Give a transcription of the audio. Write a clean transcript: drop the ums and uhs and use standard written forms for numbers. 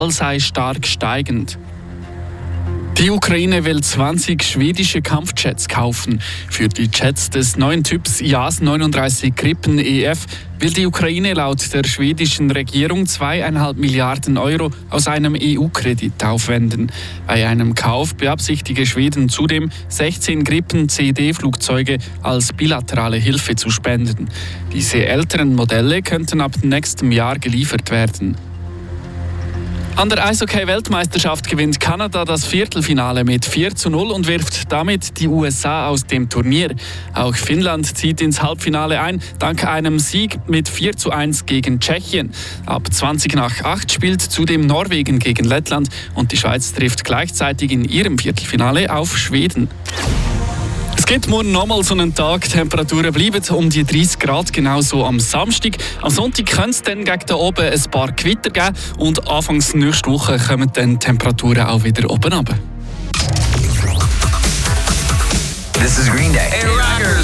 sei stark steigend. Die Ukraine will 20 schwedische Kampfjets kaufen. Für die Jets des neuen Typs JAS 39 Gripen EF will die Ukraine laut der schwedischen Regierung 2,5 Milliarden Euro aus einem EU-Kredit aufwenden. Bei einem Kauf beabsichtige Schweden zudem, 16 Gripen CD-Flugzeuge als bilaterale Hilfe zu spenden. Diese älteren Modelle könnten ab nächstem Jahr geliefert werden. An der Eishockey-Weltmeisterschaft gewinnt Kanada das Viertelfinale mit 4:0 und wirft damit die USA aus dem Turnier. Auch Finnland zieht ins Halbfinale ein, dank einem Sieg mit 4:1 gegen Tschechien. Ab 7:20 spielt zudem Norwegen gegen Lettland und die Schweiz trifft gleichzeitig in ihrem Viertelfinale auf Schweden. Es gibt morgen nochmal so einen Tag. Die Temperaturen bleiben um die 30 Grad, genauso am Samstag. Am Sonntag könnte es dann gegen da oben ein paar Gewitter geben und anfangs nächste Woche kommen dann die Temperaturen auch wieder oben runter. This is Green Day. Hey,